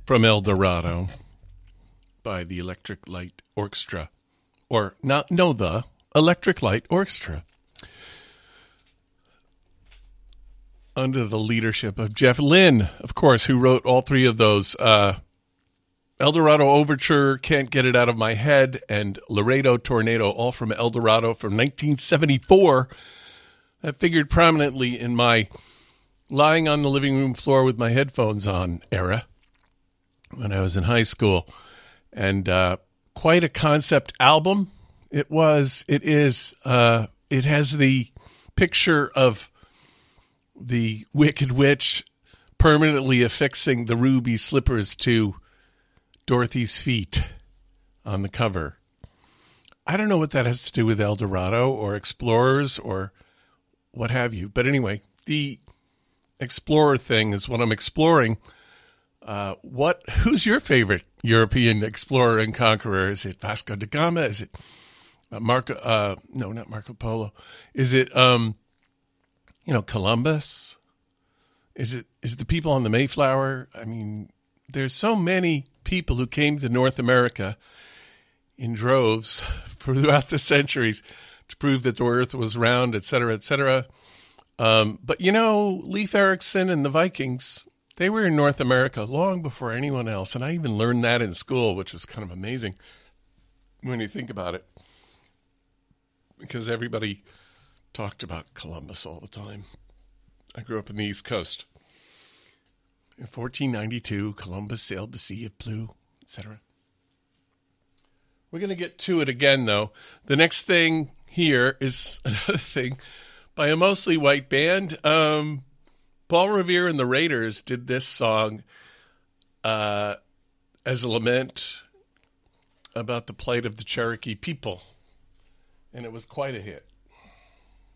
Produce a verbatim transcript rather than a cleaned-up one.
from El Dorado by the Electric Light Orchestra. Or, not, no, the Electric Light Orchestra. Under the leadership of Jeff Lynne, of course, who wrote all three of those. Uh, El Dorado Overture, Can't Get It Out of My Head, and Laredo Tornado, all from El Dorado from nineteen seventy-four. That figured prominently in my lying on the living room floor with my headphones on era when I was in high school. And uh, quite a concept album. It was, it is, uh, it has the picture of the Wicked Witch permanently affixing the ruby slippers to Dorothy's feet on the cover. I don't know what that has to do with El Dorado or Explorers or what have you. But anyway, the Explorer thing is what I'm exploring. Uh, what? Who's your favorite European explorer and conqueror? Is it Vasco da Gama? Is it uh, Marco? Uh, no, not Marco Polo. Is it, um, you know, Columbus? Is it is it the people on the Mayflower? I mean, there's so many people who came to North America in droves throughout the centuries to prove that the earth was round, et cetera, et cetera. Um, but, you know, Leif Erikson and the Vikings, they were in North America long before anyone else. And I even learned that in school, which was kind of amazing when you think about it. Because everybody talked about Columbus all the time. I grew up in the East Coast. In fourteen ninety-two, Columbus sailed the Sea of Blue, et cetera. We're going to get to it again, though. The next thing here is another thing by a mostly white band. Um, Paul Revere and the Raiders did this song uh, as a lament about the plight of the Cherokee people. And it was quite a hit.